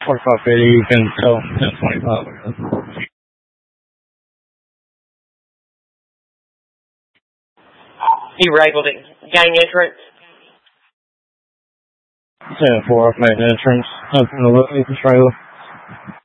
4550, you can tell 1025. You were able to gain entrance? 10-4, I've made entrance. Open the trailer.